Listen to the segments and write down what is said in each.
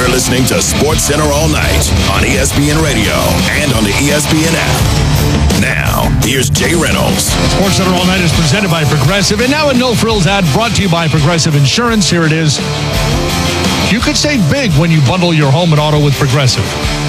You're listening to Sports Center all night on ESPN Radio and on the ESPN app. Now, here's Jay Reynolds. Sports Center all night is presented by Progressive. And now a No Frills ad brought to you by Progressive Insurance. Here it is. You could save big when you bundle your home and auto with Progressive.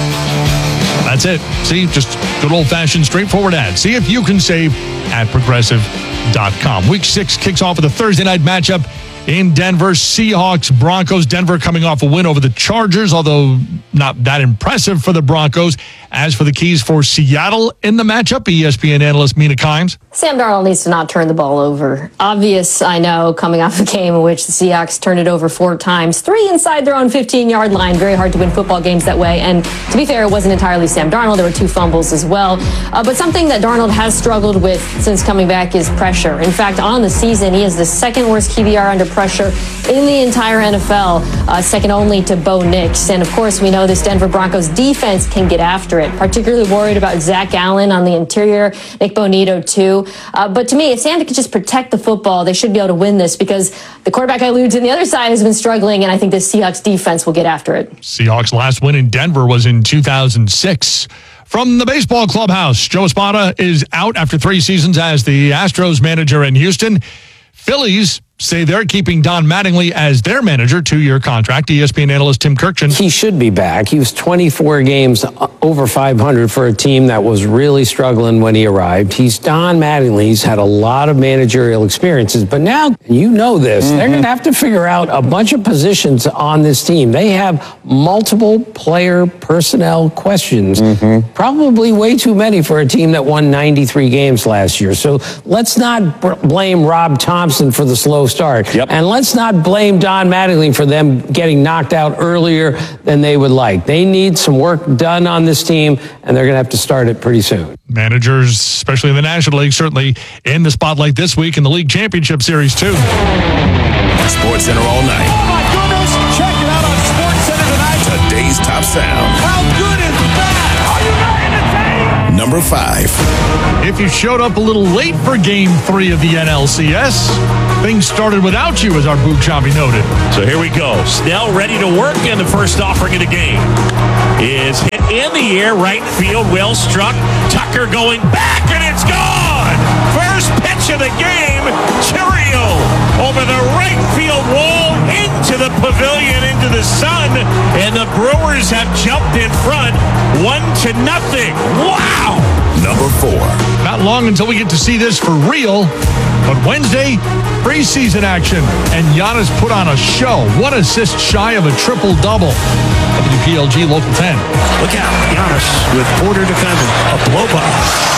That's it. See, just good old-fashioned, straightforward ad. See if you can save at Progressive.com. Week 6 kicks off with a Thursday night matchup in Denver. Seahawks, Broncos. Denver coming off a win over the Chargers, although not that impressive for the Broncos. As for the keys for Seattle in the matchup, ESPN analyst Mina Kimes. Sam Darnold needs to not turn the ball over. Obvious, I know, coming off a game in which the Seahawks turned it over 4 times, 3 inside their own 15-yard line. Very hard to win football games that way. And to be fair, it wasn't entirely Sam Darnold. There were 2 fumbles as well. But something that Darnold has struggled with since coming back is pressure. In fact, on the season, he has the second worst QBR under pressure in the entire NFL, second only to Bo Nix. And of course, we know this Denver Broncos defense can get after it. Particularly worried about Zach Allen on the interior, Nick Bonito too. But to me, if Santa could just protect the football, they should be able to win this because the quarterback I allude to on the other side has been struggling, and I think the Seahawks defense will get after it. Seahawks' last win in Denver was in 2006. From the baseball clubhouse, Joe Espada is out after 3 seasons as the Astros manager in Houston. Phillies say they're keeping Don Mattingly as their manager, 2-year contract. ESPN analyst Tim Kirkchin. He should be back. He was 24 games over 500 for a team that was really struggling when he arrived. He's Don Mattingly. He's had a lot of managerial experiences, but now you know this. They're going to have to figure out a bunch of positions on this team. They have multiple player personnel questions, probably way too many for a team that won 93 games last year. So let's not blame Rob Thompson for the slow start. And let's not blame Don Mattingly for them getting knocked out earlier than they would like. They need some work done on this team, and they're going to have to start it pretty soon. Managers, especially in the National League, certainly in the spotlight this week in the League Championship Series, too. Sports Center all night. Oh, my goodness. Check it out on Sports Center tonight. Today's top sound. How good is that? Are you ready to take? Number 5. If you showed up a little late for Game 3 of the NLCS, things started without you, as our Boog Shambi noted. So here we go. Snell ready to work, and the first offering of the game is hit in the air, right field, well struck. Tucker going back, and it's gone! First pitch of the game, Chiriot over the right field wall, into the pavilion, into the sun, and the Brewers have jumped in front, 1-0. Wow! Number 4. Not long until we get to see this for real, but Wednesday, preseason action, and Giannis put on a show. 1 assist shy of a triple-double. WPLG Local 10. Look out, Giannis with Porter defending. A blow-by.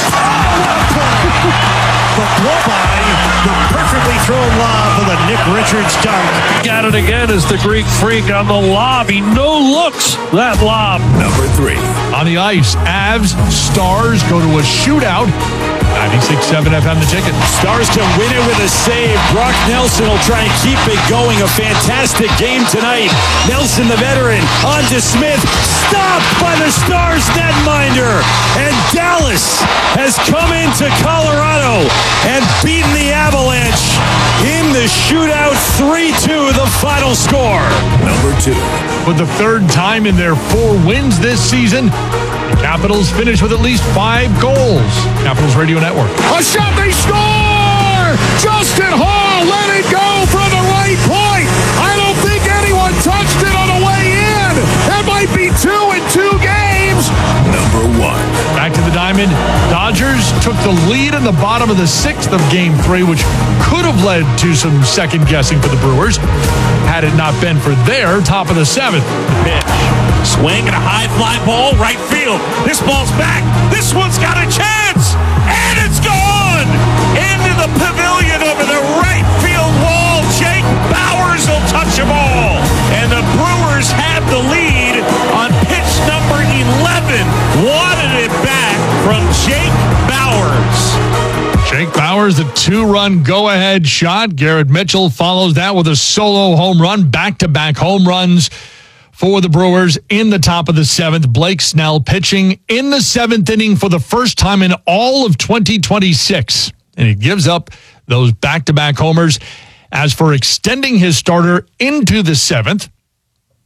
The blow-by, the perfectly thrown lob for the Nick Richards dunk. Got it again as the Greek Freak on the lob. He no-looks that lob. Number 3. On the ice, Avs, Stars go to a shootout. 96.7 FM The Ticket. Stars to win it with a save. Brock Nelson will try and keep it going. A fantastic game tonight. Nelson, the veteran, on to Smith. Stopped by the Stars netminder. And Dallas has come into Colorado and beaten the Avalanche in the shootout. 3-2, the final score. Number 2. For the 3rd time in their 4 wins this season, the Capitals finish with at least 5 goals. Capitals Radio Network. A shot, they score! Justin Hall let it go from the right point. I don't think anyone touched it on the way in. That might be 2 in 2 games. Number 1. Back to the diamond. Dodgers took the lead in the bottom of the 6th of Game 3, which could have led to some second guessing for the Brewers had it not been for their top of the 7th. Pitch. Swing and a high fly ball, right field. This ball's back. This one's got a chance. And it's gone! Into the pavilion over the right field wall. Jake Bauers will touch a ball. And the Brewers have the lead on pitch number 11. Wanted it back from Jake Bauers. Jake Bauers, the 2-run go-ahead shot. Garrett Mitchell follows that with a solo home run. Back-to-back home runs for the Brewers in the top of the 7th. Blake Snell pitching in the 7th inning for the first time in all of 2026. And he gives up those back-to-back homers. As for extending his starter into the 7th,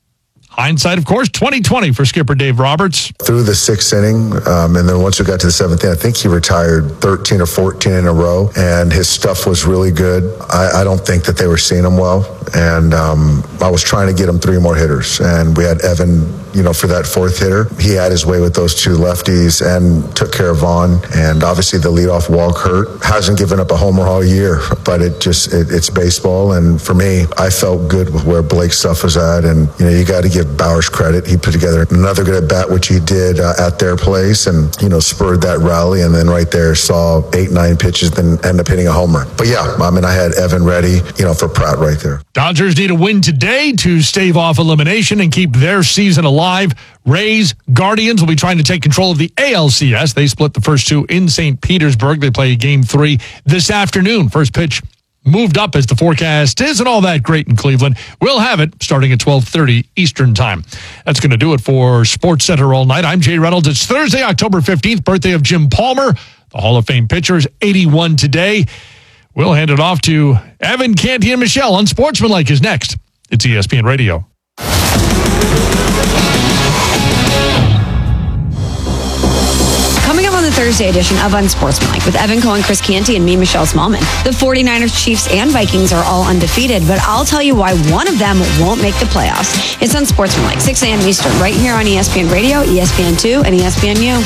Hindsight, of course, 2020 for skipper Dave Roberts. Through the 6th inning, and then once we got to the 7th inning, I think he retired 13 or 14 in a row, and his stuff was really good. I don't think that they were seeing him well, and I was trying to get him 3 more hitters, and we had Evan, for that 4th hitter. He had his way with those 2 lefties and took care of Vaughn, and obviously the leadoff walk hurt. Hasn't given up a homer all year, but it's baseball, and for me, I felt good with where Blake's stuff was at, and you got to give Bowers credit. He put together another good at bat, which he did at their place, and spurred that rally, and then right there saw 8-9 pitches, then end up hitting a homer. But yeah, I had Evan ready, for Pratt right there. Dodgers need a win today to stave off elimination and keep their season alive. Rays, Guardians will be trying to take control of the ALCS. They split the first 2 in St. Petersburg. They play Game 3 this afternoon. First pitch moved up as the forecast isn't all that great in Cleveland. We'll have it starting at 12:30 Eastern time. That's going to do it for Sports Center All Night. I'm Jay Reynolds. It's Thursday, October 15th, birthday of Jim Palmer. The Hall of Fame pitcher is 81 today. We'll hand it off to Evan, Canty, and Michelle on Sportsmanlike is next. It's ESPN Radio. Coming up on the Thursday edition of Unsportsmanlike with Evan Cohen, Chris Canty, and me, Michelle Smallman. The 49ers, Chiefs, and Vikings are all undefeated, but I'll tell you why one of them won't make the playoffs. It's Unsportsmanlike, 6 a.m. Eastern, right here on ESPN Radio, ESPN2, and ESPNU.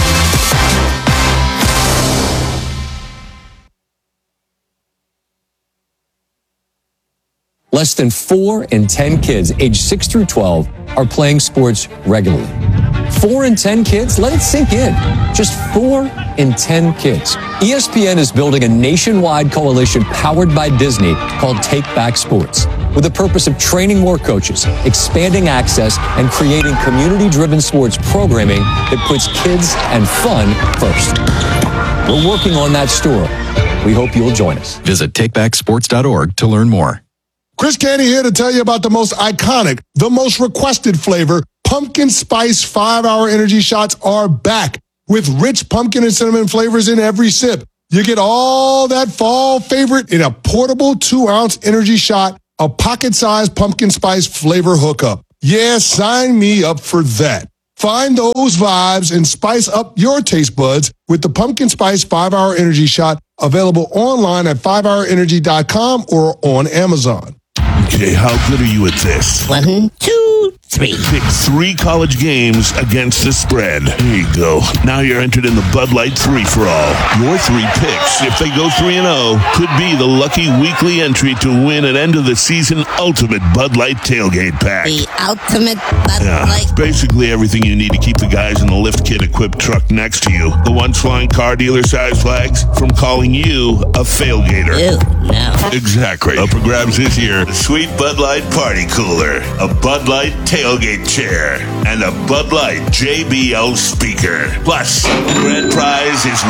Less than 4 in 10 kids aged 6 through 12 are playing sports regularly. 4 in 10 kids? Let it sink in. Just 4 in 10 kids. ESPN is building a nationwide coalition powered by Disney called Take Back Sports, with the purpose of training more coaches, expanding access, and creating community-driven sports programming that puts kids and fun first. We're working on that story. We hope you'll join us. Visit takebacksports.org to learn more. Chris Canty here to tell you about the most iconic, the most requested flavor. Pumpkin Spice 5-Hour Energy Shots are back with rich pumpkin and cinnamon flavors in every sip. You get all that fall favorite in a portable 2-ounce energy shot, a pocket-sized pumpkin spice flavor hookup. Yeah, sign me up for that. Find those vibes and spice up your taste buds with the Pumpkin Spice 5-Hour Energy Shot, available online at 5hourenergy.com or on Amazon. Okay, how good are you at this? 1, 2, 3. Pick 3 college games against the spread. There you go. Now you're entered in the Bud Light 3-for-all. Your 3 picks, if they go 3-0, could be the lucky weekly entry to win an end-of-the-season ultimate Bud Light tailgate pack. The ultimate Bud Light? Basically everything you need to keep the guys in the lift kit-equipped truck next to you, the ones flying car dealer-sized flags, from calling you a failgater. Ew, no. Exactly. Up for grabs this year, the Sweet Bud Light Party Cooler, a Bud Light tailgate chair, and a Bud Light JBL speaker. Plus, the grand prize is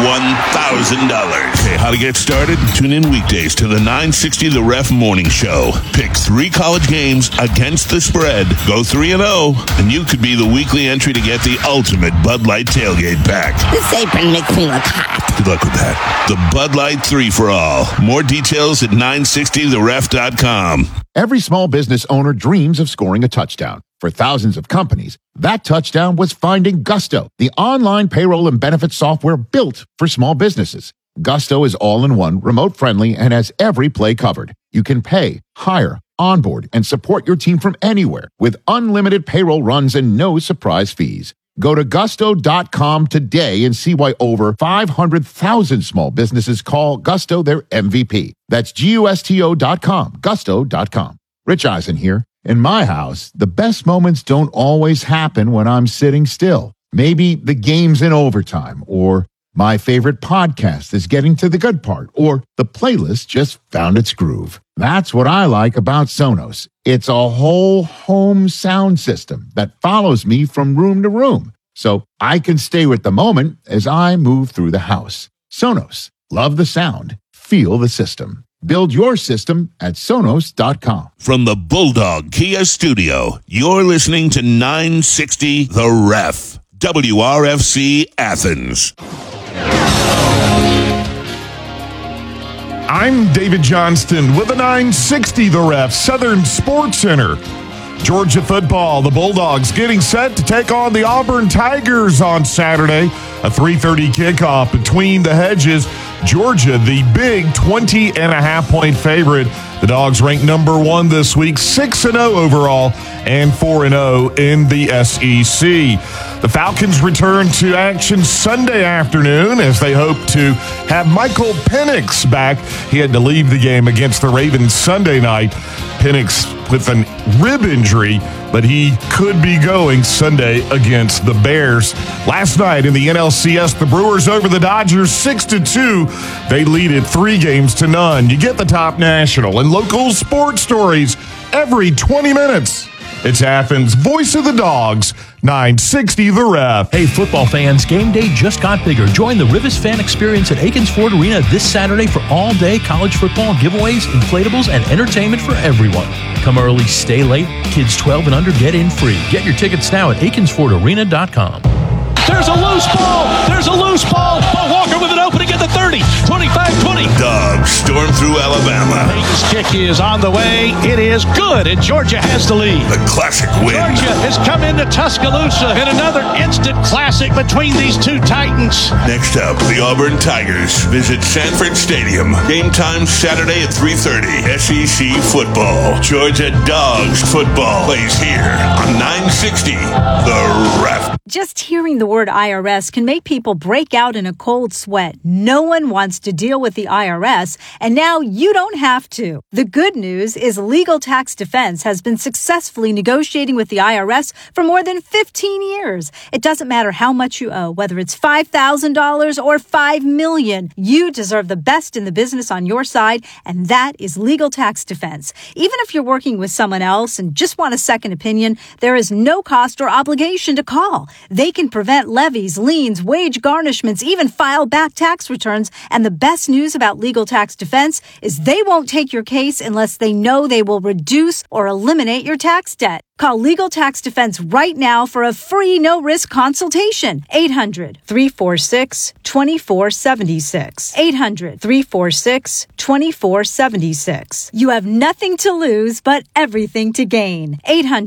$1,000. Okay, how to get started? Tune in weekdays to the 960 The Ref Morning Show. Pick 3 college games against the spread. Go 3-0, and you could be the weekly entry to get the ultimate Bud Light tailgate pack. This apron makes me look hot. Good luck with that. The Bud Light 3-for-all. More details at 960theref.com. Every small business owner dreams of scoring a touchdown. For thousands of companies, that touchdown was finding Gusto, the online payroll and benefits software built for small businesses. Gusto is all-in-one, remote-friendly, and has every play covered. You can pay, hire, onboard, and support your team from anywhere with unlimited payroll runs and no surprise fees. Go to gusto.com today and see why over 500,000 small businesses call Gusto their MVP. That's GUSTO.com, gusto.com. Rich Eisen here. In my house, the best moments don't always happen when I'm sitting still. Maybe the game's in overtime, or my favorite podcast is getting to the good part, or the playlist just found its groove. That's what I like about Sonos. It's a whole home sound system that follows me from room to room, so I can stay with the moment as I move through the house. Sonos. Love the sound. Feel the system. Build your system at Sonos.com. From the Bulldog Kia Studio, you're listening to 960 The Ref, WRFC Athens. I'm David Johnston with a 960 The Ref Southern Sports Center. Georgia football, the Bulldogs getting set to take on the Auburn Tigers on Saturday. A 3:30 kickoff between the hedges. Georgia, the big 20.5-point favorite. The Dogs ranked number 1 this week, 6-0 overall, and 4-0 in the SEC. The Falcons return to action Sunday afternoon as they hope to have Michael Penix back. He had to leave the game against the Ravens Sunday night. Penix with a rib injury, but he could be going Sunday against the Bears. Last night in the NLCS, the Brewers over the Dodgers 6-2. They lead it 3-0. You get the top national and local sports stories every 20 minutes. It's Athens' Voice of the Dogs, 960 The Ref. Hey, football fans, game day just got bigger. Join the Rivers fan experience at Aikens Ford Arena this Saturday for all-day college football giveaways, inflatables, and entertainment for everyone. Come early, stay late. Kids 12 and under get in free. Get your tickets now at AikensFordArena.com. There's a loose ball. There's a loose ball. But Walker with an opening at the 30, 25-20. Dogs storm through Alabama. Peyton's kick is on the way. It is good, and Georgia has the lead. The classic win. Georgia has come into Tuscaloosa in another instant classic between these two Titans. Next up, the Auburn Tigers visit Sanford Stadium. Game time Saturday at 3:30. SEC football. Georgia Dogs football plays here on 960 The Ref. Just hearing the word IRS can make people break out in a cold sweat. No one wants to deal with the IRS, and now you don't have to. The good news is Legal Tax Defense has been successfully negotiating with the IRS for more than 15 years. It doesn't matter how much you owe, whether it's $5,000 or $5 million. You deserve the best in the business on your side, and that is Legal Tax Defense. Even if you're working with someone else and just want a second opinion, there is no cost or obligation to call. They can prevent levies, liens, wage garnishments, even file back tax returns. And the best news about Legal Tax Defense is they won't take your case unless they know they will reduce or eliminate your tax debt. Call Legal Tax Defense right now for a free no-risk consultation. 800-346-2476. 800-346-2476. You have nothing to lose but everything to gain.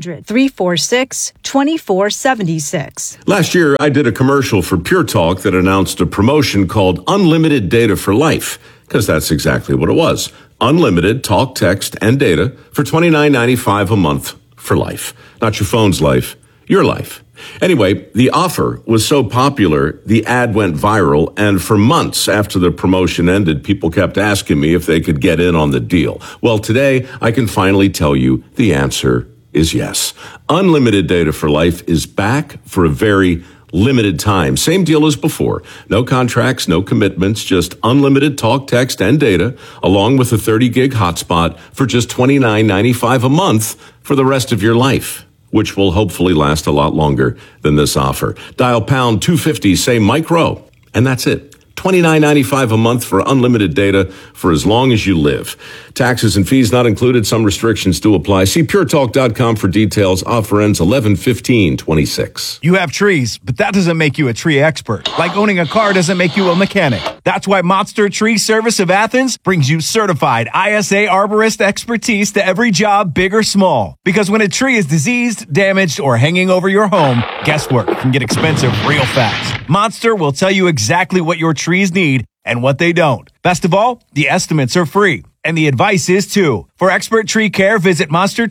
800-346-2476. Last year, I did a commercial for Pure Talk that announced a promotion called Unlimited Data for Life, because that's exactly what it was. Unlimited talk, text, and data for $29.95 a month. For life. Not your phone's life, your life. Anyway, the offer was so popular, the ad went viral, and for months after the promotion ended, people kept asking me if they could get in on the deal. Well, today, I can finally tell you the answer is yes. Unlimited Data for Life is back for a very limited time. Same deal as before. No contracts, no commitments, just unlimited talk, text, and data, along with a 30-gig hotspot for just $29.95 a month for the rest of your life, which will hopefully last a lot longer than this offer. Dial pound 250, say micro, and that's it. $29.95 a month for unlimited data for as long as you live. Taxes and fees not included. Some restrictions do apply. See puretalk.com for details. Offer ends 11/15/26. You have trees, but that doesn't make you a tree expert. Like owning a car doesn't make you a mechanic. That's why Monster Tree Service of Athens brings you certified ISA arborist expertise to every job, big or small. Because when a tree is diseased, damaged, or hanging over your home, guesswork can get expensive real fast. Monster will tell you exactly what your trees need and what they don't. Best of all, the estimates are free. And the advice is too. For expert tree care, visit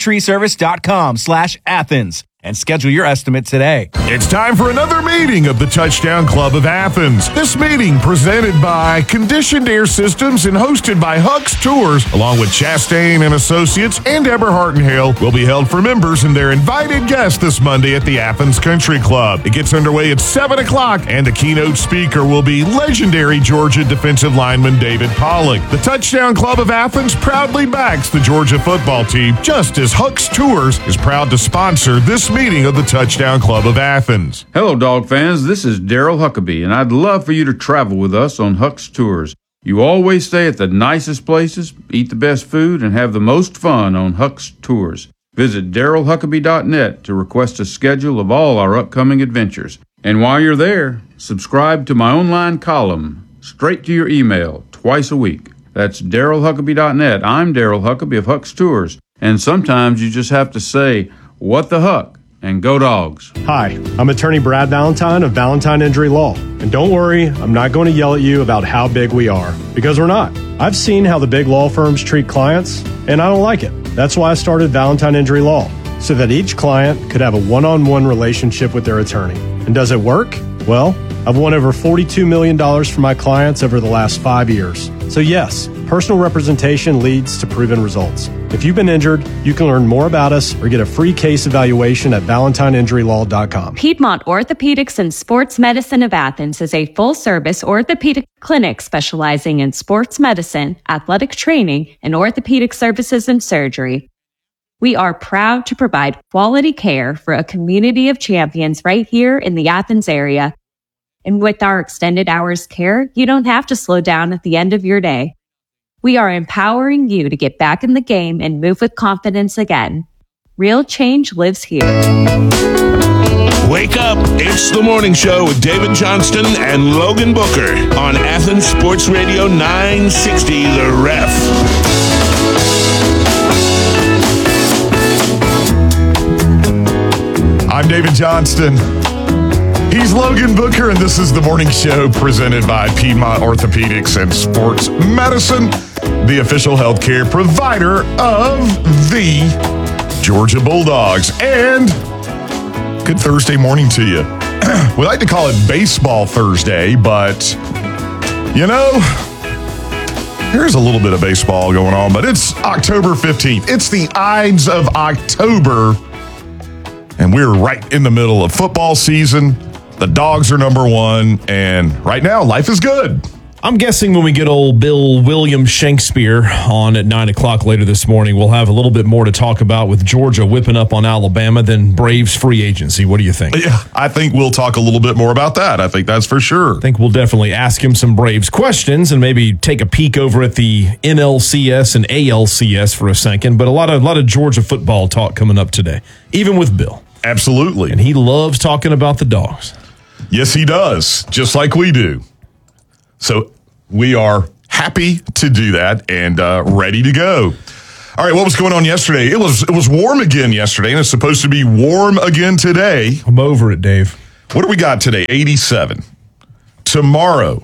monstertreeservice.com/Athens and schedule your estimate today. It's time for another meeting of the Touchdown Club of Athens. This meeting presented by Conditioned Air Systems and hosted by Huck's Tours, along with Chastain and Associates and Eberhart and Hale, will be held for members and their invited guests this Monday at the Athens Country Club. It gets underway at 7 o'clock, and the keynote speaker will be legendary Georgia defensive lineman David Pollock. The Touchdown Club of Athens proudly backs the Georgia football team, just as Huck's Tours is proud to sponsor this meeting of the Touchdown Club of Athens. Hello, dog fans. This is Daryl Huckabee, and I'd love for you to travel with us on Huck's Tours. You always stay at the nicest places, eat the best food, and have the most fun on Huck's Tours. Visit DarylHuckabee.net to request a schedule of all our upcoming adventures. And while you're there, subscribe to my online column, straight to your email, twice a week. That's DarylHuckabee.net. I'm Daryl Huckabee of Huck's Tours. And sometimes you just have to say, What the Huck, and go Dogs. Hi, I'm attorney Brad Valentine of Valentine Injury Law. And don't worry, I'm not going to yell at you about how big we are, because we're not. I've seen how the big law firms treat clients, and I don't like it. That's why I started Valentine Injury Law, so that each client could have a one-on-one relationship with their attorney. And does it work? Well, I've won over $42 million for my clients over the last 5 years. So yes, personal representation leads to proven results. If you've been injured, you can learn more about us or get a free case evaluation at valentineinjurylaw.com. Piedmont Orthopedics and Sports Medicine of Athens is a full-service orthopedic clinic specializing in sports medicine, athletic training, and orthopedic services and surgery. We are proud to provide quality care for a community of champions right here in the Athens area. And with our extended hours care, you don't have to slow down at the end of your day. We are empowering you to get back in the game and move with confidence again. Real change lives here. Wake up. It's the morning show with David Johnston and Logan Booker on Athens Sports Radio 960, The Ref. I'm David Johnston. He's Logan Booker, and this is the morning show presented by Piedmont Orthopedics and Sports Medicine, the official healthcare provider of the Georgia Bulldogs. And good Thursday morning to you. We like to call it Baseball Thursday, but, you know, here's a little bit of baseball going on, but it's October 15th. It's the Ides of October. And we're right in the middle of football season. The Dogs are number one, and right now, life is good. I'm guessing when we get old Bill William Shakespeare on at 9 o'clock later this morning, we'll have a little bit more to talk about with Georgia whipping up on Alabama than Braves free agency. What do you think? Yeah, I think we'll talk a little bit more about that. I think that's for sure. I think we'll definitely ask him some Braves questions and maybe take a peek over at the NLCS and ALCS for a second. But a lot of Georgia football talk coming up today, even with Bill. Absolutely. And he loves talking about the Dogs. Yes, he does, just like we do. So we are happy to do that and ready to go. All right, what was going on yesterday? It was warm again yesterday, and it's supposed to be warm again today. I'm over it, Dave. What do we got today? 87. Tomorrow,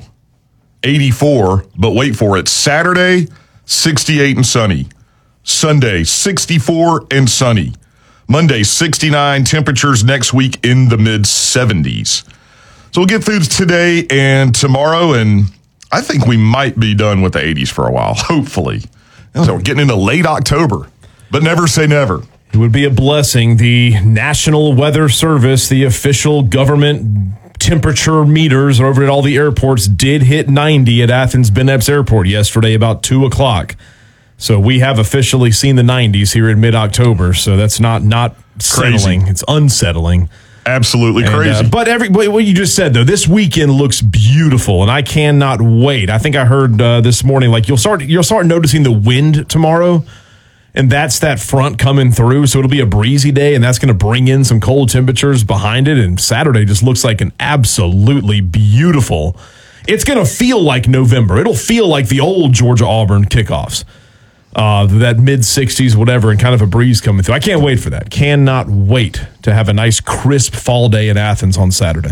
84, but wait for it. Saturday, 68 and sunny. Sunday, 64 and sunny. Monday, 69, temperatures next week in the mid-70s. So we'll get through today and tomorrow, and I think we might be done with the 80s for a while, hopefully. So we're getting into late October, but never say never. It would be a blessing. The National Weather Service, the official government temperature meters over at all the airports, did hit 90 at Athens Ben Epps Airport yesterday about 2 o'clock. So we have officially seen the 90s here in mid-October. So that's not settling. Crazy. It's unsettling. Absolutely crazy. But what you just said, though, this weekend looks beautiful, and I cannot wait. I think I heard this morning, like you'll start noticing the wind tomorrow, and that's that front coming through. So it'll be a breezy day, and that's going to bring in some cold temperatures behind it. And Saturday just looks like an absolutely beautiful. It's going to feel like November. It'll feel like the old Georgia-Auburn kickoffs. That mid-60s, whatever, and kind of a breeze coming through. I can't wait for that. Cannot wait to have a nice, crisp fall day in Athens on Saturday.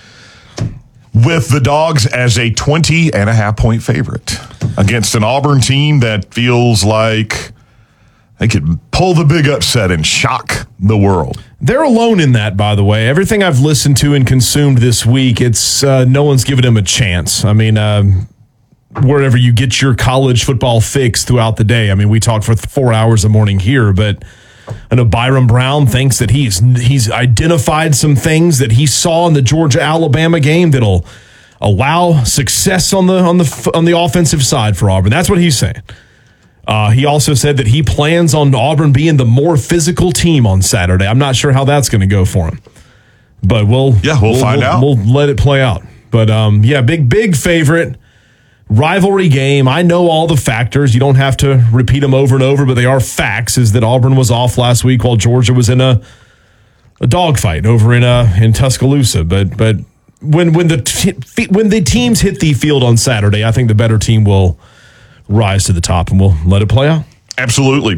With the Dogs as a 20.5-point favorite against an Auburn team that feels like they could pull the big upset and shock the world. They're alone in that, by the way. Everything I've listened to and consumed this week, it's no one's given them a chance. I mean, wherever you get your college football fix throughout the day. I mean, we talk for 4 hours a morning here, but I know Byron Brown thinks that he's identified some things that he saw in the Georgia-Alabama game that'll allow success on the offensive side for Auburn. That's what he's saying. He also said that he plans on Auburn being the more physical team on Saturday. I'm not sure how that's going to go for him, but we'll find out. We'll let it play out. But big favorite. Rivalry game. I know all the factors. You don't have to repeat them over and over, but they are facts. Is that Auburn was off last week while Georgia was in a dogfight over in Tuscaloosa. But when the teams hit the field on Saturday, I think the better team will rise to the top, and we'll let it play out. Absolutely.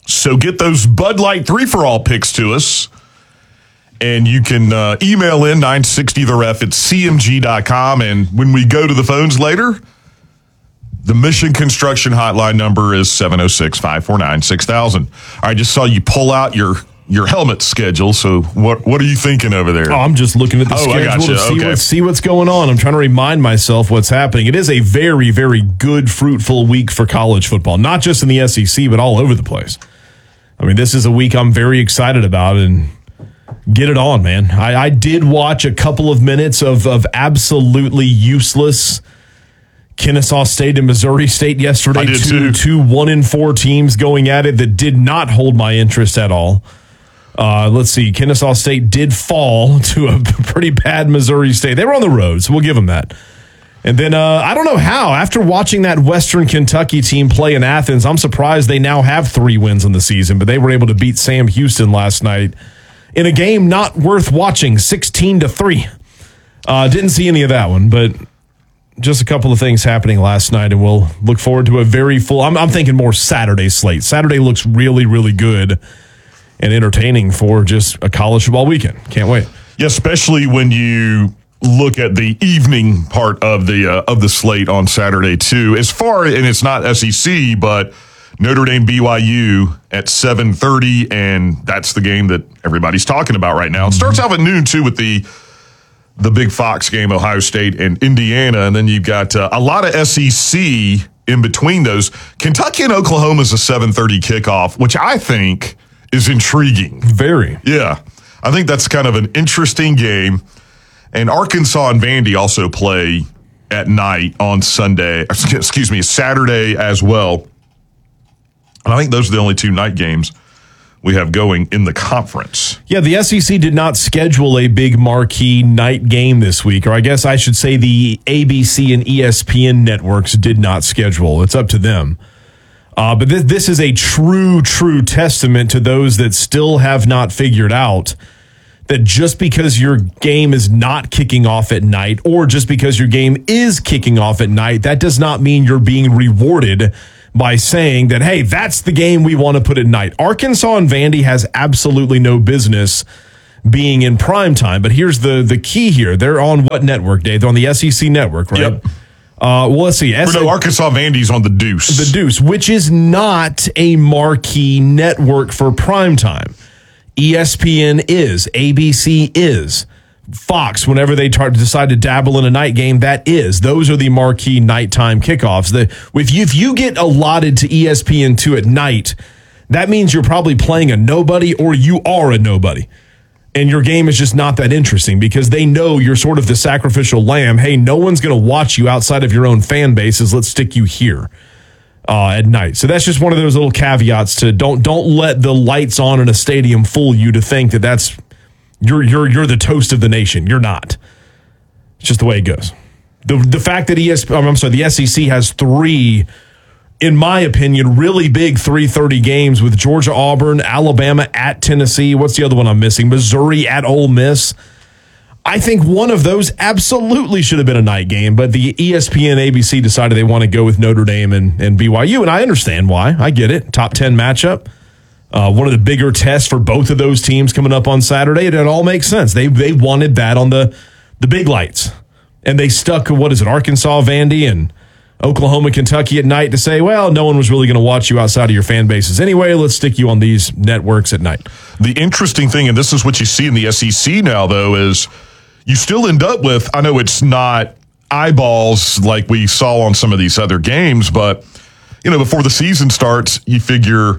So get those Bud Light 3-for-all picks to us. And you can email in 960theref at cmg.com. And when we go to the phones later, the Mission Construction hotline number is 706-549-6000. All right, just saw you pull out your helmet schedule. So what are you thinking over there? Oh, I'm just looking at the schedule to see what's going on. I'm trying to remind myself what's happening. It is a very, very good, fruitful week for college football, not just in the SEC, but all over the place. I mean, this is a week I'm very excited about, and get it on, man. I did watch a couple of minutes of absolutely useless Kennesaw State and Missouri State yesterday. I did two 1-4 teams going at it that did not hold my interest at all. Let's see. Kennesaw State did fall to a pretty bad Missouri State. They were on the road, so we'll give them that. And then I don't know how. After watching that Western Kentucky team play in Athens, I'm surprised they now have 3 wins in the season, but they were able to beat Sam Houston last night in a game not worth watching, 16-3. Didn't see any of that one, but just a couple of things happening last night, and we'll look forward to a very full. I'm thinking more Saturday slate. Saturday looks really, really good and entertaining for just a college football weekend. Can't wait. Yeah, especially when you look at the evening part of the slate on Saturday too. And it's not SEC, but Notre Dame BYU at 7:30, and that's the game that everybody's talking about right now. It starts off at noon too with the big Fox game, Ohio State and Indiana, and then you've got a lot of SEC in between those. Kentucky and Oklahoma is a 7:30 kickoff, which I think is intriguing. Very. Yeah. I think that's kind of an interesting game. And Arkansas and Vandy also play at night on Saturday as well. And I think those are the only 2 night games we have going in the conference. Yeah, the SEC did not schedule a big marquee night game this week, or I guess I should say the ABC and ESPN networks did not schedule. It's up to them. But this is a true testament to those that still have not figured out that just because your game is not kicking off at night, or just because your game is kicking off at night, that does not mean you're being rewarded by saying that, hey, that's the game we want to put at night. Arkansas and Vandy has absolutely no business being in prime time. But here's the key here. They're on what network, Dave? They're on the SEC network, right? Yep. Well, let's see. Arkansas Vandy's on the Deuce. The Deuce, which is not a marquee network for prime time. ESPN is. ABC is. Fox, whenever they decide to dabble in a night game, that is. Those are the marquee nighttime kickoffs. If you get allotted to ESPN2 at night, that means you're probably playing a nobody, or you are a nobody. And your game is just not that interesting because they know you're sort of the sacrificial lamb. Hey, no one's going to watch you outside of your own fan bases. Let's stick you here at night. So that's just one of those little caveats to don't let the lights on in a stadium fool you to think that that's you're the toast of the nation. You're not. It's just the way it goes. The fact that the SEC has 3, in my opinion, really big 3:30 games with Georgia, Auburn, Alabama at Tennessee. What's the other one I'm missing? Missouri at Ole Miss. I think one of those absolutely should have been a night game, but the ESPN ABC decided they want to go with Notre Dame and BYU, and I understand why. I get it. Top 10 matchup. One of the bigger tests for both of those teams coming up on Saturday. It all makes sense. They wanted that on the big lights, and they stuck, Arkansas, Vandy, and Oklahoma, Kentucky at night to say, well, no one was really going to watch you outside of your fan bases anyway. Let's stick you on these networks at night. The interesting thing, and this is what you see in the SEC now, though, is you still end up with, I know it's not eyeballs like we saw on some of these other games, but, before the season starts, you figure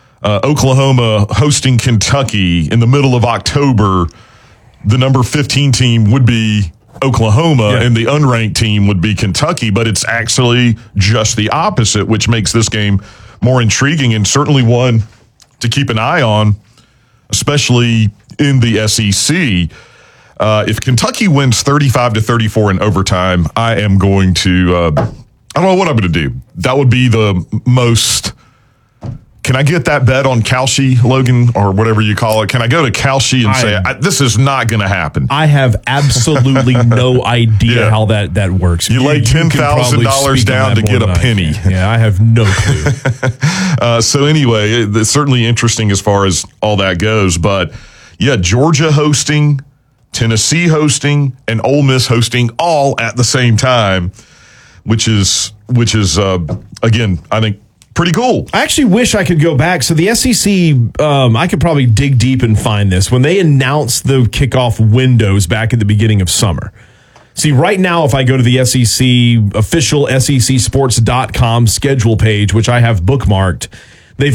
Oklahoma hosting Kentucky in the middle of October, the number 15 team would be Oklahoma, and the unranked team would be Kentucky, but it's actually just the opposite, which makes this game more intriguing and certainly one to keep an eye on, especially in the SEC. If Kentucky wins 35-34 in overtime, I am going to, I don't know what I'm going to do. That would be the most Can I get that bet on Kalshi, Logan, or whatever you call it? Can I go to Kalshi and say, this is not going to happen? I have absolutely no idea how that works. You lay $10,000 down to get a penny. Yeah, I have no clue. So anyway, it's certainly interesting as far as all that goes. But yeah, Georgia hosting, Tennessee hosting, and Ole Miss hosting all at the same time, which is again, I think, pretty cool. I actually wish I could go back. So the SEC, I could probably dig deep and find this. When they announced the kickoff windows back at the beginning of summer. See, right now, if I go to the SEC official SECsports.com schedule page, which I have bookmarked, they've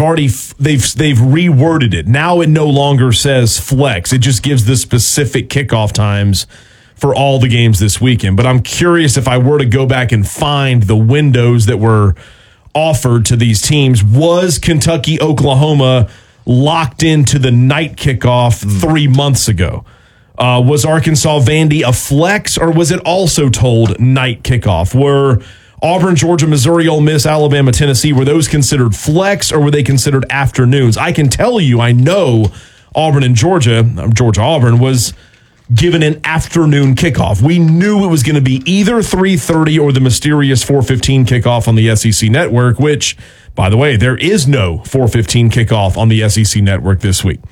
reworded it. Now it no longer says flex. It just gives the specific kickoff times for all the games this weekend. But I'm curious if I were to go back and find the windows that were offered to these teams. Was Kentucky, Oklahoma locked into the night kickoff 3 months ago? Was Arkansas, Vandy a flex, or was it also told night kickoff? Were Auburn, Georgia, Missouri, Ole Miss, Alabama, Tennessee, were those considered flex, or were they considered afternoons? I can tell you, I know Auburn and Georgia-Auburn was given an afternoon kickoff. We knew it was going to be either 3:30 or the mysterious 4:15 kickoff on the SEC network, which, by the way, there is no 4:15 kickoff on the SEC network this week.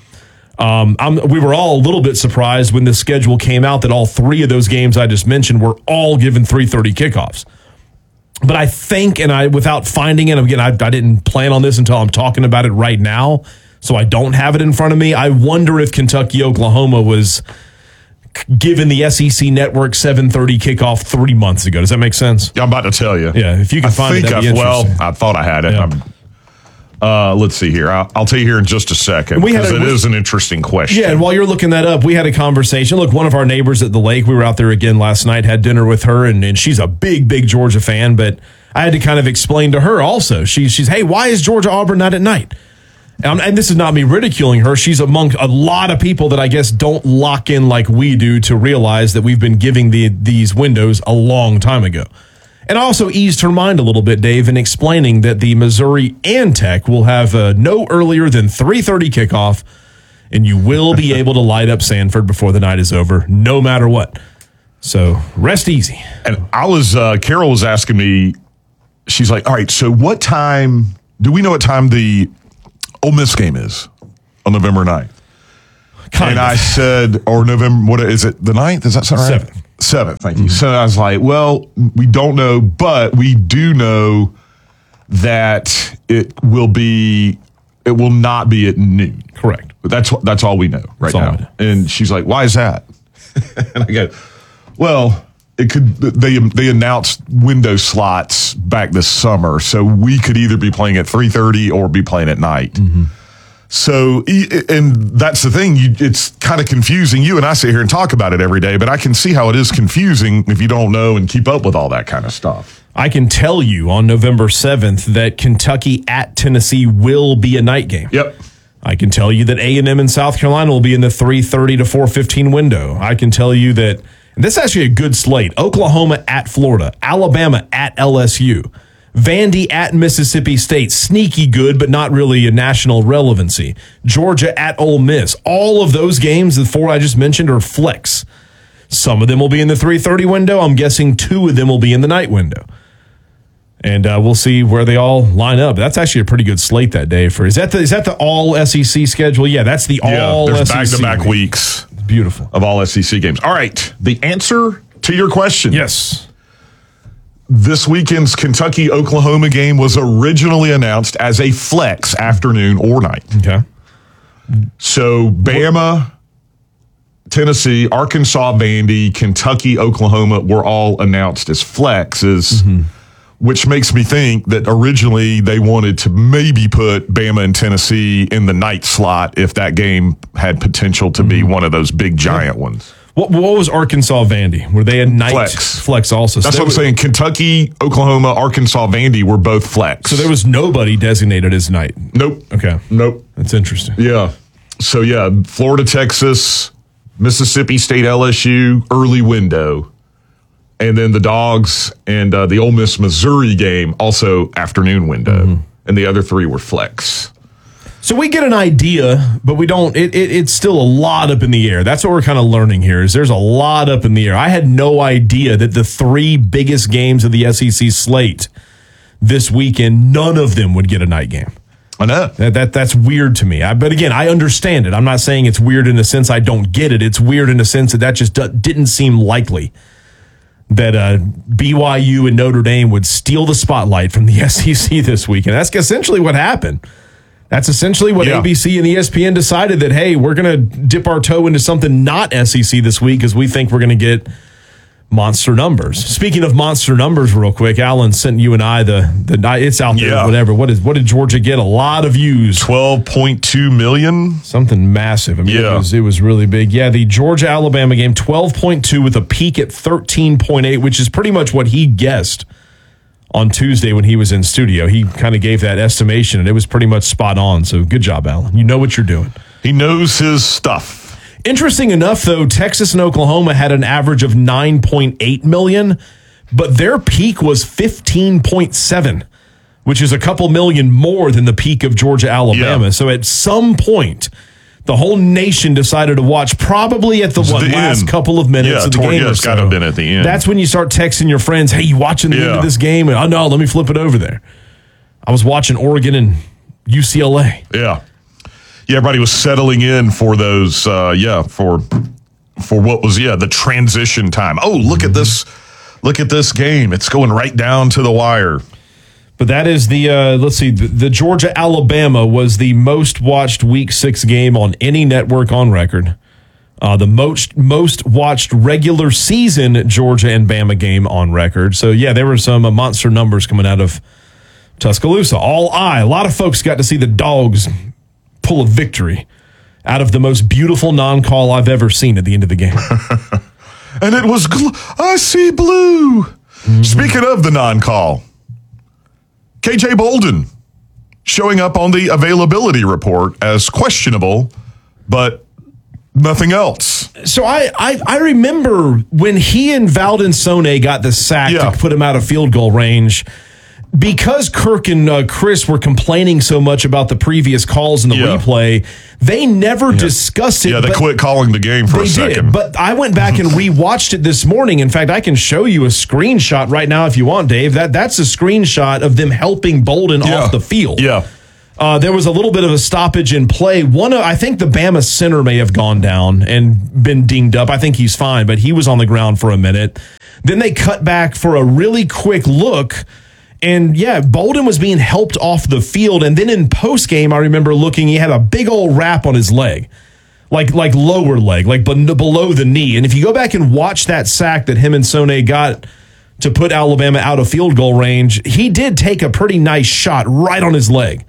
We were all a little bit surprised when the schedule came out that all three of those games I just mentioned were all given 3:30 kickoffs. But I think, without finding it, again, I didn't plan on this until I'm talking about it right now, so I don't have it in front of me. I wonder if Kentucky, Oklahoma was given the SEC network 7:30 kickoff 3 months ago. Does that make sense? Yeah, I'm about to tell you. Yeah, if you can find it, that'd be interesting. I thought I had it. Yeah. Let's see here. I'll tell you here in just a second, because it is an interesting question. Yeah, and while you're looking that up, we had a conversation. Look, one of our neighbors at the lake, we were out there again last night, had dinner with her, and she's a big, big Georgia fan, but I had to kind of explain to her also. She's, hey, why is Georgia-Auburn not at night? And this is not me ridiculing her. She's among a lot of people that I guess don't lock in like we do to realize that we've been giving these windows a long time ago. And I also eased her mind a little bit, Dave, in explaining that the Missouri and Tech will have no earlier than 3:30 kickoff, and you will be able to light up Sanford before the night is over, no matter what. So rest easy. And Carol was asking me, she's like, all right, so what time, do we know what time the Ole Miss game is on November 9th? I said, or November, what is it, the 9th? Does that sound right? 7th, thank you. So I was like, well, we don't know, but we do know that it will not be at noon. Correct. That's all we know right now. And she's like, why is that? And I go, well, it could. They announced window slots back this summer, so we could either be playing at 3:30 or be playing at night. Mm-hmm. So, and that's the thing. It's kind of confusing. You and I sit here and talk about it every day, but I can see how it is confusing if you don't know and keep up with all that kind of stuff. I can tell you on November 7th that Kentucky at Tennessee will be a night game. Yep. I can tell you that A&M in South Carolina will be in the 3:30 to 4:15 window. I can tell you that. And this is actually a good slate. Oklahoma at Florida. Alabama at LSU. Vandy at Mississippi State. Sneaky good, but not really a national relevancy. Georgia at Ole Miss. All of those games, the four I just mentioned, are flex. Some of them will be in the 3:30 window. I'm guessing 2 of them will be in the night window. And we'll see where they all line up. That's actually a pretty good slate that day. Is that the all SEC schedule? Yeah, that's the all there's SEC. Back-to-back weeks. Beautiful. Of all SEC games. All right. The answer to your question. Yes. This weekend's Kentucky-Oklahoma game was originally announced as a flex afternoon or night. Okay. So Bama, Tennessee, Arkansas, Vandy, Kentucky, Oklahoma were all announced as flexes, which makes me think that originally they wanted to maybe put Bama and Tennessee in the night slot if that game had potential to be one of those big giant ones. What was Arkansas, Vandy? Were they a night flex also? That's what I'm saying. Kentucky, Oklahoma, Arkansas, Vandy were both flex. So there was nobody designated as night? Nope. Okay. Nope. That's interesting. Yeah. So, yeah, Florida, Texas, Mississippi State, LSU, early window. And then the Dogs and the Ole Miss, Missouri game, also afternoon window. And the other 3 were flex. So we get an idea, but we don't. It's still a lot up in the air. That's what we're kind of learning here. Is there's a lot up in the air. I had no idea that the 3 biggest games of the SEC slate this weekend, none of them would get a night game. I know that's weird to me. But again, I understand it. I'm not saying it's weird in the sense I don't get it. It's weird in the sense that just didn't seem likely that BYU and Notre Dame would steal the spotlight from the SEC this weekend. That's essentially what happened. That's essentially what ABC and ESPN decided, that, hey, we're going to dip our toe into something not SEC this week because we think we're going to get monster numbers. Speaking of monster numbers, real quick, Alan sent you and I the it's out there, whatever. What did Georgia get? A lot of views. 12.2 million? Something massive. I mean, it was really big. Yeah, the Georgia-Alabama game, 12.2 with a peak at 13.8, which is pretty much what he guessed on Tuesday when he was in studio. He kind of gave that estimation, and it was pretty much spot on. So good job, Alan. You know what you're doing. He knows his stuff. Interesting enough, though, Texas and Oklahoma had an average of 9.8 million, but their peak was 15.7, which is a couple million more than the peak of Georgia-Alabama. Yeah. So at some point, the whole nation decided to watch, probably at the last couple of minutes of the game. It's got to have been at the end. That's when you start texting your friends, hey, you watching the end of this game? And, oh, no, let me flip it over there. I was watching Oregon and UCLA. Yeah. Yeah, everybody was settling in for those, for what was, the transition time. Oh, look at this. Look at this game. It's going right down to the wire. But that is the, the Georgia-Alabama was the most watched Week 6 game on any network on record. The most watched regular season Georgia and Bama game on record. So, there were some monster numbers coming out of Tuscaloosa. A lot of folks got to see the Dogs pull a victory out of the most beautiful non-call I've ever seen at the end of the game. And it was, I see blue. Mm-hmm. Speaking of the non-call, KJ Bolden showing up on the availability report as questionable, but nothing else. So I remember when he and Valdon Sone got the sack to put him out of field goal range, because Kirk and Chris were complaining so much about the previous calls in the replay, they never discussed it. Yeah, they quit calling the game for a second. But I went back and rewatched it this morning. In fact, I can show you a screenshot right now if you want, Dave. That's a screenshot of them helping Bolden off the field. Yeah. There was a little bit of a stoppage in play. I think the Bama center may have gone down and been dinged up. I think he's fine, but he was on the ground for a minute. Then they cut back for a really quick look. And Bolden was being helped off the field. And then in postgame, I remember looking, he had a big old wrap on his leg, like lower leg, like below the knee. And if you go back and watch that sack that him and Sone got to put Alabama out of field goal range, he did take a pretty nice shot right on his leg.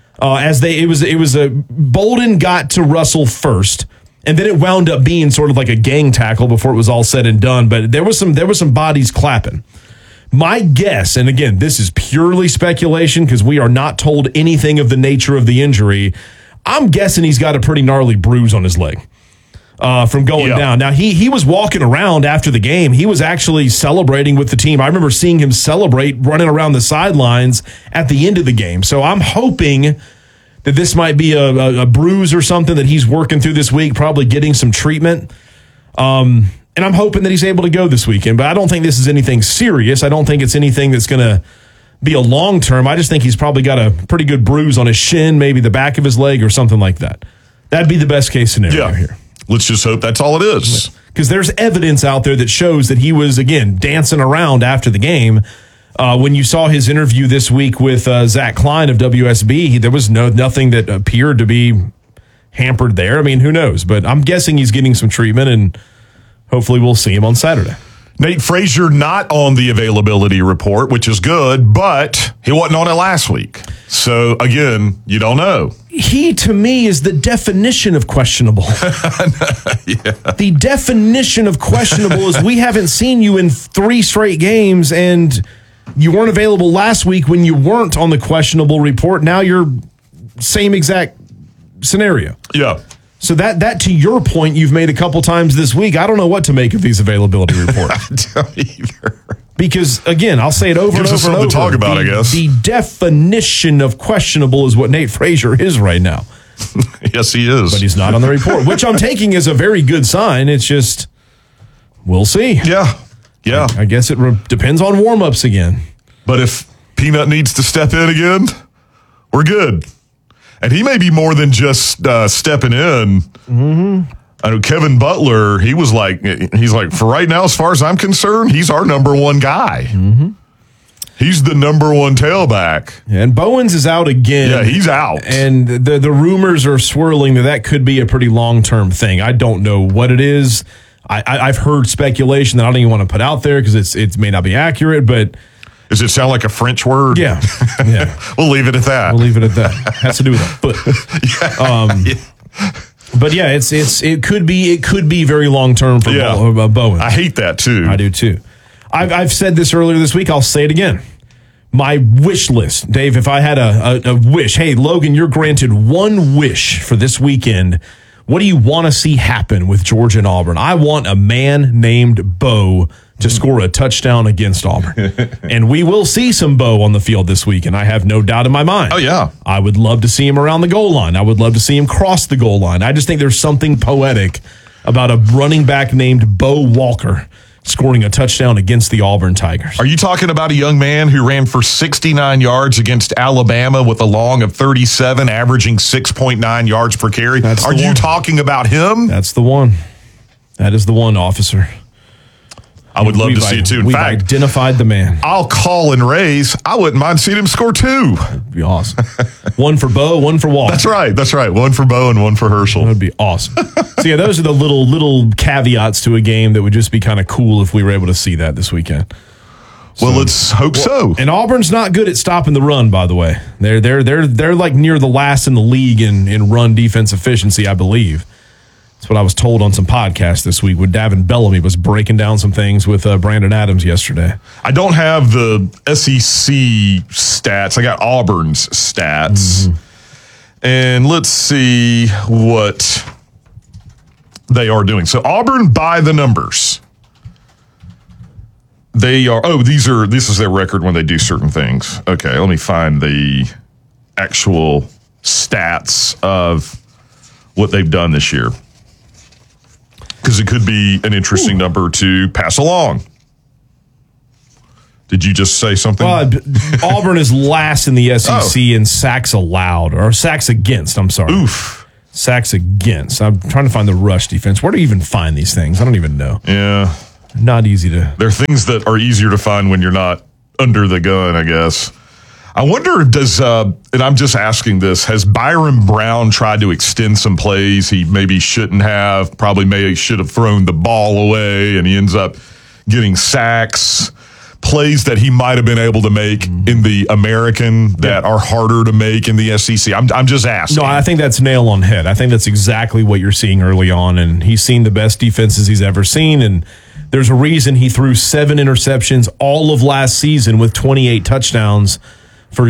Bolden got to Russell first, and then it wound up being sort of like a gang tackle before it was all said and done. But there was some bodies clapping. My guess, and again, this is purely speculation because we are not told anything of the nature of the injury. I'm guessing he's got a pretty gnarly bruise on his leg from going down. Now, he was walking around after the game. He was actually celebrating with the team. I remember seeing him celebrate running around the sidelines at the end of the game. So I'm hoping that this might be a bruise or something that he's working through this week, probably getting some treatment. And I'm hoping that he's able to go this weekend, but I don't think this is anything serious. I don't think it's anything that's going to be a long term. I just think he's probably got a pretty good bruise on his shin, maybe the back of his leg or something like that. That'd be the best case scenario here. Let's just hope that's all it is. Because there's evidence out there that shows that he was, again, dancing around after the game. When you saw his interview this week with Zach Klein of WSB, there was nothing that appeared to be hampered there. I mean, who knows? But I'm guessing he's getting some treatment, and hopefully we'll see him on Saturday. Nate Frazier not on the availability report, which is good, but he wasn't on it last week. So, again, you don't know. He, to me, is the definition of questionable. The definition of questionable is we haven't seen you in 3 straight games, and you weren't available last week when you weren't on the questionable report. Now you're same exact scenario. Yeah. So that to your point, you've made a couple times this week. I don't know what to make of these availability reports. I don't either. Because, again, I'll say it over Gives and us over and over. something to talk about, I guess. The definition of questionable is what Nate Frazier is right now. Yes, he is. But he's not on the report, which I'm taking as a very good sign. It's just, we'll see. Yeah. I guess it depends on warm-ups again. But if Peanut needs to step in again, we're good. And he may be more than just stepping in. Mm-hmm. I know Kevin Butler, he's like, for right now, as far as I'm concerned, he's our number one guy. Mm-hmm. He's the number one tailback. And Bowens is out again. Yeah, he's out. And the rumors are swirling that could be a pretty long-term thing. I don't know what it is. I've heard speculation that I don't even want to put out there because it may not be accurate, but... Does it sound like a French word? Yeah. We'll leave it at that. Has to do with a foot. But yeah, it could be very long term for Bowens. I hate that too. I do too. I've said this earlier this week. I'll say it again. My wish list, Dave. If I had a wish, hey Logan, you're granted one wish for this weekend. What do you want to see happen with Georgia and Auburn? I want a man named Bo to score a touchdown against Auburn. And we will see some Bo on the field this week, and I have no doubt in my mind. Oh, yeah. I would love to see him around the goal line. I would love to see him cross the goal line. I just think there's something poetic about a running back named Bo Walker scoring a touchdown against the Auburn Tigers. Are you talking about a young man who ran for 69 yards against Alabama with a long of 37, averaging 6.9 yards per carry? Are you talking about him? That's the one. That is the one, officer. I would love to see it too. In fact, identified the man. I'll call and raise. I wouldn't mind seeing him score two. That'd be awesome. One for Bo, one for Walker. That's right. One for Bo and one for Herschel. That would be awesome. So yeah, those are the little caveats to a game that would just be kind of cool if we were able to see that this weekend. Well, let's hope so. And Auburn's not good at stopping the run, by the way. They're like near the last in the league in run defense efficiency, I believe. That's what I was told on some podcasts this week when Davin Bellamy was breaking down some things with Brandon Adams yesterday. I don't have the SEC stats. I got Auburn's stats. Mm-hmm. And let's see what they are doing. So Auburn by the numbers. They are, this is their record when they do certain things. Okay, let me find the actual stats of what they've done this year. Because it could be an interesting number to pass along. Did you just say something? Well, Auburn is last in the SEC in sacks allowed, or sacks against, I'm sorry. Oof. Sacks against. I'm trying to find the rush defense. Where do you even find these things? I don't even know. Yeah. Not easy to. There are things that are easier to find when you're not under the gun, I guess. I wonder, and I'm just asking this, has Byron Brown tried to extend some plays he maybe shouldn't have, should have thrown the ball away, and he ends up getting sacks, plays that he might have been able to make in the American that are harder to make in the SEC? I'm just asking. No, I think that's nail on head. I think that's exactly what you're seeing early on, and he's seen the best defenses he's ever seen, and there's a reason he threw 7 interceptions all of last season with 28 touchdowns for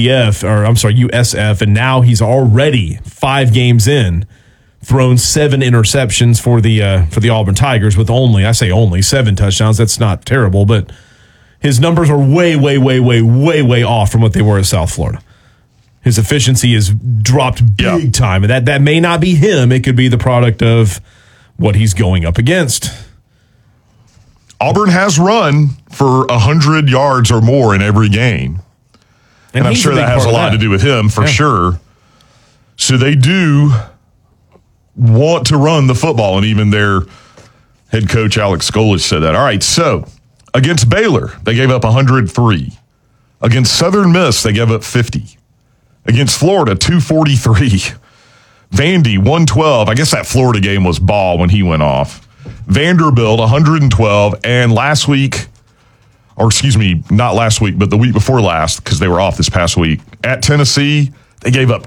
USF, and now he's already 5 games in, thrown 7 interceptions for the Auburn Tigers with only 7 touchdowns. That's not terrible, but his numbers are way off from what they were at South Florida. His efficiency has dropped big time, and that may not be him. It could be the product of what he's going up against. Auburn has run for 100 yards or more in every game. And I'm sure that has a lot to do with him, for sure. So they do want to run the football, and even their head coach, Alex Skolich, said that. All right, so against Baylor, they gave up 103. Against Southern Miss, they gave up 50. Against Florida, 243. Vandy, 112. I guess that Florida game was ball when he went off. Vanderbilt, 112. And last week, or excuse me, not last week, but the week before last, because they were off this past week, at Tennessee, they gave up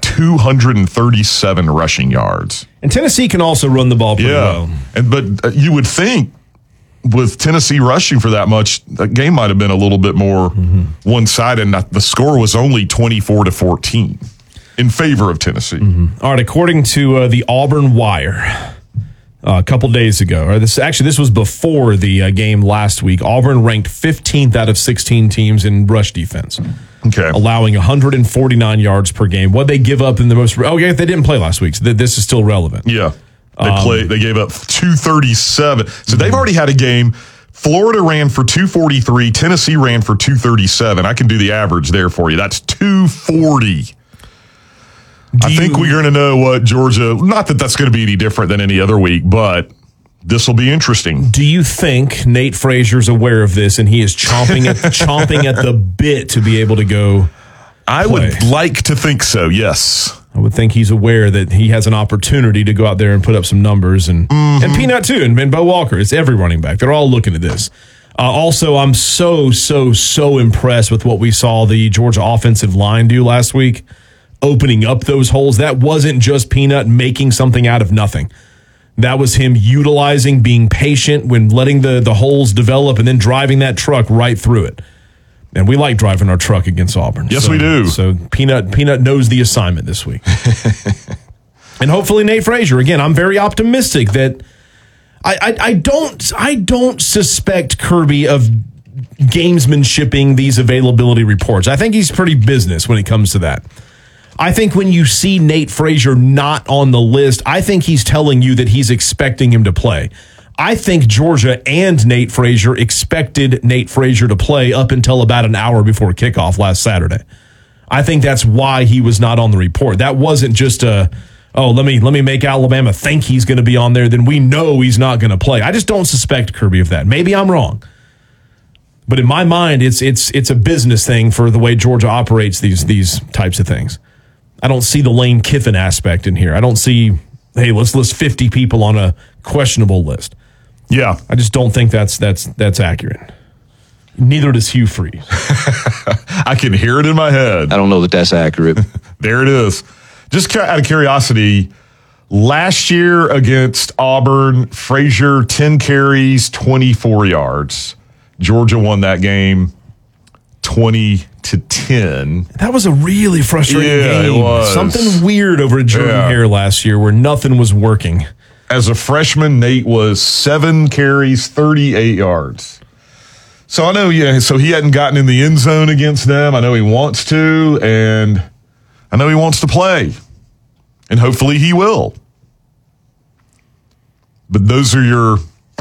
237 rushing yards. And Tennessee can also run the ball pretty well. But you would think with Tennessee rushing for that much, that game might have been a little bit more one-sided, and the score was only 24-14 in favor of Tennessee. All right, according to the Auburn Wire, a couple days ago. Or this was before the game last week. Auburn ranked 15th out of 16 teams in rush defense. Okay. Allowing 149 yards per game. What they give up in the most... Okay, they didn't play last week, so this is still relevant. Yeah. They gave up 237. So they've already had a game. Florida ran for 243. Tennessee ran for 237. I can do the average there for you. That's 240. I think we're going to know what Georgia... Not that that's going to be any different than any other week, but... This will be interesting. Do you think Nate Fraser's aware of this and he is chomping at the bit to be able to go? I would like to think so, yes. I would think he's aware that he has an opportunity to go out there and put up some numbers. And Peanut, too, and Bo Walker. It's every running back. They're all looking at this. Also, I'm so impressed with what we saw the Georgia offensive line do last week, opening up those holes. That wasn't just Peanut making something out of nothing. That was him utilizing, being patient when letting the holes develop and then driving that truck right through it. And we like driving our truck against Auburn. Yes, we do. So Peanut knows the assignment this week. And hopefully Nate Fraser. Again, I'm very optimistic that I don't suspect Kirby of gamesmanshipping these availability reports. I think he's pretty business when it comes to that. I think when you see Nate Fraser not on the list, I think he's telling you that he's expecting him to play. I think Georgia and Nate Fraser expected Nate Fraser to play up until about an hour before kickoff last Saturday. I think that's why he was not on the report. That wasn't just let me make Alabama think he's going to be on there, then we know he's not going to play. I just don't suspect Kirby of that. Maybe I'm wrong. But in my mind, it's a business thing for the way Georgia operates these types of things. I don't see the Lane Kiffin aspect in here. I don't see, hey, let's list 50 people on a questionable list. Yeah. I just don't think that's accurate. Neither does Hugh Freeze. I can hear it in my head. I don't know that that's accurate. There it is. Just out of curiosity, last year against Auburn, Frazier, 10 carries, 24 yards. Georgia won that game 20-10. That was a really frustrating game. It was. Something weird over at Jordan Hare last year where nothing was working. As a freshman, Nate was 7 carries, 38 yards. So I know, so he hadn't gotten in the end zone against them. I know he wants to, and I know he wants to play. And hopefully he will. But those are your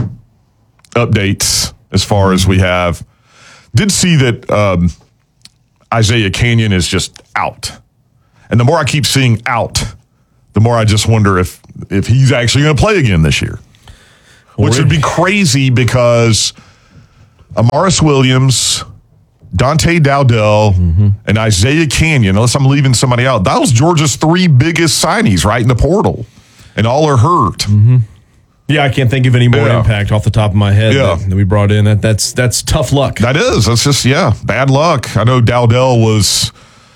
updates as far as we have. Did see that Isaiah Canyon is just out. And the more I keep seeing out, the more I just wonder if he's actually going to play again this year. Which would be crazy because Amaris Williams, Dante Dowdell, and Isaiah Canyon, unless I'm leaving somebody out, that was Georgia's 3 biggest signees right in the portal. And all are hurt. Yeah, I can't think of any more impact off the top of my head that we brought in. That's tough luck. That is. That's just, bad luck. I know Dowdell was,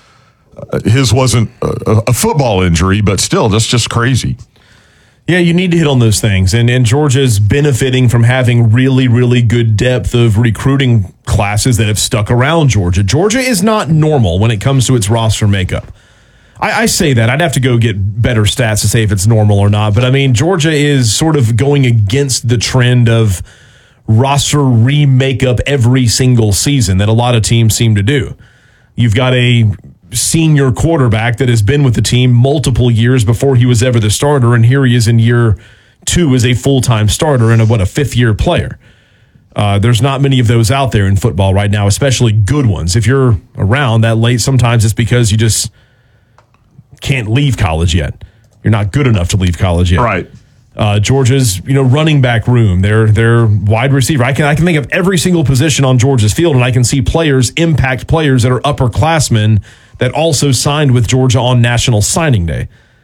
his wasn't a football injury, but still, that's just crazy. Yeah, you need to hit on those things. And Georgia's benefiting from having really, really good depth of recruiting classes that have stuck around Georgia. Georgia is not normal when it comes to its roster makeup. I say that. I'd have to go get better stats to say if it's normal or not. But, I mean, Georgia is sort of going against the trend of roster remakeup every single season that a lot of teams seem to do. You've got a senior quarterback that has been with the team multiple years before he was ever the starter, and here he is in year 2 as a full-time starter and a fifth-year player. There's not many of those out there in football right now, especially good ones. If you're around that late, sometimes it's because you just can't leave college yet. You're not good enough to leave college yet. Right. Georgia's running back room, their wide receiver. I can think of every single position on Georgia's field, and I can see impact players that are upperclassmen that also signed with Georgia on National Signing Day.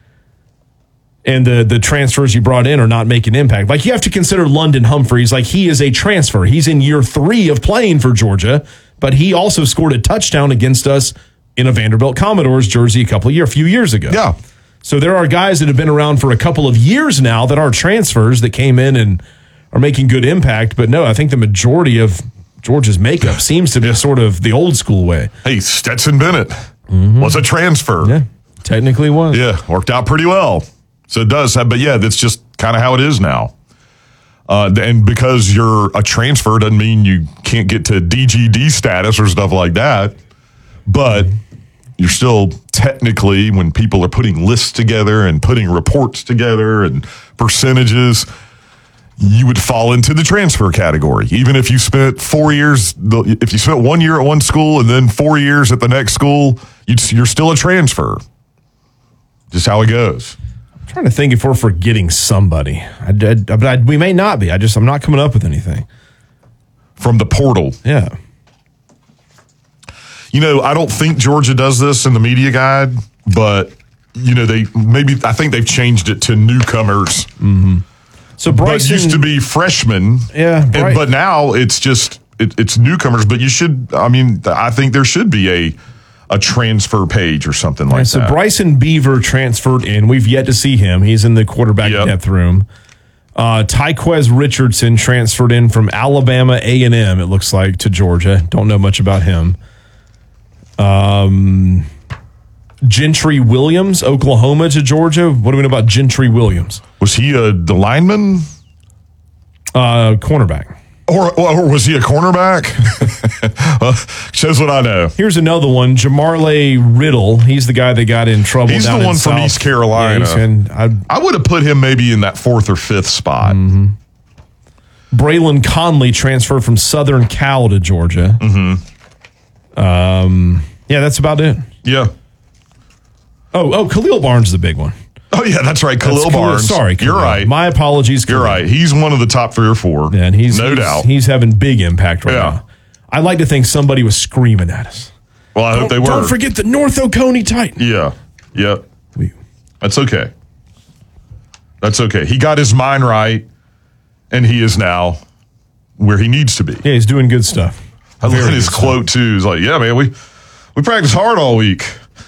And the transfers you brought in are not making impact. Like, you have to consider London Humphreys, like, he is a transfer. He's in year 3 of playing for Georgia, but he also scored a touchdown against us in a Vanderbilt Commodores jersey a few years ago. Yeah. So there are guys that have been around for a couple of years now that are transfers that came in and are making good impact. But no, I think the majority of Georgia's makeup seems to be sort of the old school way. Hey, Stetson Bennett was a transfer. Yeah, technically was. Yeah, worked out pretty well. So it does. But yeah, that's just kind of how it is now. And because you're a transfer doesn't mean you can't get to DGD status or stuff like that. But you're still technically, when people are putting lists together and putting reports together and percentages, you would fall into the transfer category. Even if you spent 4 years, if you spent 1 year at one school and then 4 years at the next school, you're still a transfer. Just how it goes. I'm trying to think if we're forgetting somebody. We may not be. I'm not coming up with anything. From the portal. Yeah. I don't think Georgia does this in the media guide, but, I think they've changed it to newcomers. Mm-hmm. So Bryson used to be freshmen. Yeah. But now it's just, it's newcomers, but I think there should be a transfer page or something like that. So Bryson Beaver transferred in. We've yet to see him. He's in the quarterback depth room. Tyquez Richardson transferred in from Alabama A&M, it looks like, to Georgia. Don't know much about him. Gentry Williams, Oklahoma to Georgia. What do we know about Gentry Williams? Was he the lineman? Cornerback. Or was he a cornerback? Shows what I know. Here's another one, Jamarle Riddle. He's the guy that got in trouble. He's down the one in from South. East Carolina. Yeah, I would have put him maybe in that 4th or 5th spot. Mm-hmm. Braylon Conley transferred from Southern Cal to Georgia. Mm-hmm. Yeah, that's about it. Yeah. Oh, Khalil Barnes is the big one. Oh, yeah, that's right. Khalil Barnes. Sorry, You're right. My apologies, Khalil. You're right. He's one of the top 3 or 4. Yeah, and no doubt. He's having big impact right now. I'd like to think somebody was screaming at us. Well, I hope they were. Don't forget the North Oconee Titan. Yeah. Yep. That's okay. That's okay. He got his mind right, and he is now where he needs to be. Yeah, he's doing good stuff. I love his quote, too. He's like, yeah, man, we practiced hard all week.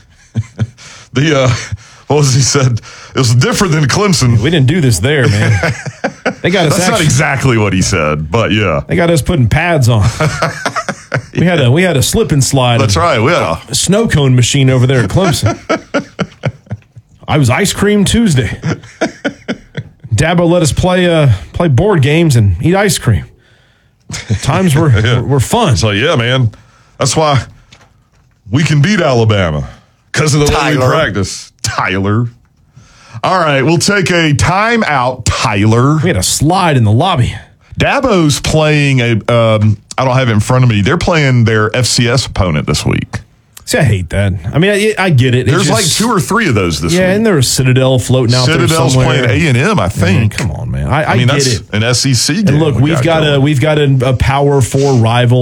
What was he said? It was different than Clemson. We didn't do this there, man. They got us. That's not exactly what he said, but yeah. They got us putting pads on. We had a slip and slide. That's right. We had a snow cone machine over there at Clemson. I was ice cream Tuesday. Dabo let us play board games and eat ice cream. Times were fun. So yeah, man. That's why we can beat Alabama. Because of the way we practice. Tyler. All right, we'll take a timeout, Tyler. We had a slide in the lobby. Dabo's playing I don't have it in front of me. They're playing their FCS opponent this week. See, I hate that. I mean, I get it. There's like 2 or 3 of those this week. Yeah, and there's Citadel floating out there somewhere. Citadel's playing A&M, I think. Come on, man. I get that's it. an SEC game. And look, we've got a Power 4 rival